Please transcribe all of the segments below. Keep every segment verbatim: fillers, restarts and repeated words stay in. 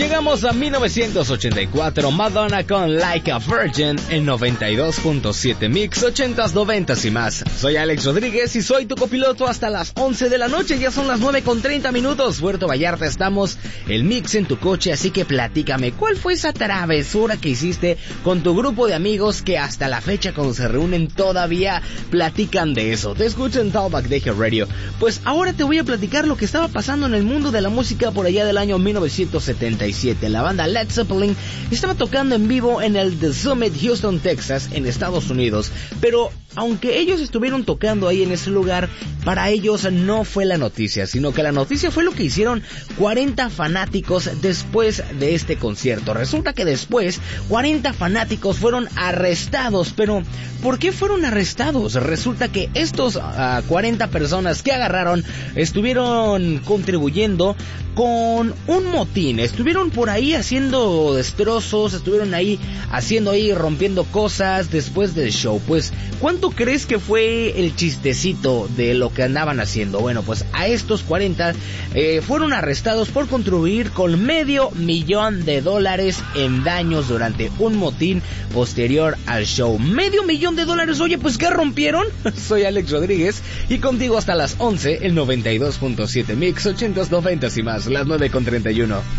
Llegamos a mil novecientos ochenta y cuatro, Madonna con Like a Virgin en noventa y dos punto siete Mix, ochentas, noventas y más. Soy Alex Rodríguez y soy tu copiloto hasta las once de la noche, ya son las nueve con treinta minutos. Puerto Vallarta estamos, el Mix en tu coche, así que platícame, ¿cuál fue esa travesura que hiciste con tu grupo de amigos que hasta la fecha cuando se reúnen todavía platican de eso? Te escucho en Talkback de G Radio. Pues ahora te voy a platicar lo que estaba pasando en el mundo de la música por allá del año mil novecientos setenta y siete. La banda Led Zeppelin estaba tocando en vivo en el The Summit, Houston, Texas, en Estados Unidos, pero aunque ellos estuvieron tocando ahí en ese lugar, para ellos no fue la noticia, sino que la noticia fue lo que hicieron cuarenta fanáticos después de este concierto. Resulta que después cuarenta fanáticos fueron arrestados, pero ¿por qué fueron arrestados? Resulta que estos uh, cuarenta personas que agarraron estuvieron contribuyendo con un motín, estuvieron por ahí haciendo destrozos, estuvieron ahí haciendo ahí rompiendo cosas después del show. Pues, ¿cuánto crees que fue el chistecito de lo que andaban haciendo? Bueno, pues a estos cuarenta eh, fueron arrestados por contribuir con medio millón de dólares en daños durante un motín posterior al show. Medio millón de dólares, oye, pues ¿qué rompieron? Soy Alex Rodríguez y contigo hasta las once, el noventa y dos punto siete Mix, ochentas, noventas y más, las nueve con treinta y uno.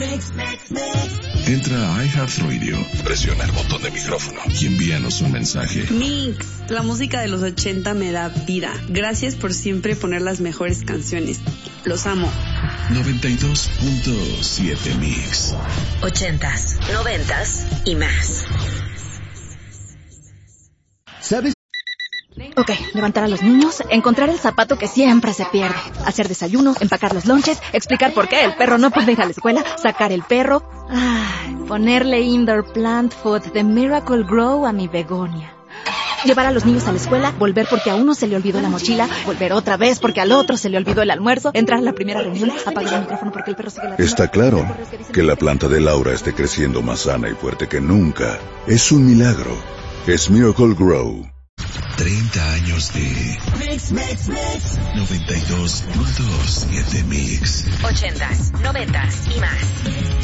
Entra a iHeartRadio, presiona el botón de micrófono y envíanos un mensaje. Mix, la música de los ochenta me da vida. Gracias por siempre poner las mejores canciones. Los amo. noventa y dos punto siete Mix. Ochentas, noventas y más. ¿Sabes? Ok, levantar a los niños, encontrar el zapato que siempre se pierde, hacer desayunos, empacar los lonches, explicar por qué el perro no puede ir a la escuela, sacar el perro, ay, ponerle indoor plant food de Miracle Grow a mi begonia. Llevar a los niños a la escuela, volver porque a uno se le olvidó la mochila, volver otra vez porque al otro se le olvidó el almuerzo, entrar a la primera reunión, apagar el micrófono porque el perro sigue la... Está claro que la planta de Laura esté creciendo más sana y fuerte que nunca. Es un milagro. Es Miracle Grow. treinta años de Mix, Mix, Mix. noventa y dos punto siete Mix. Ochentas, noventas y más.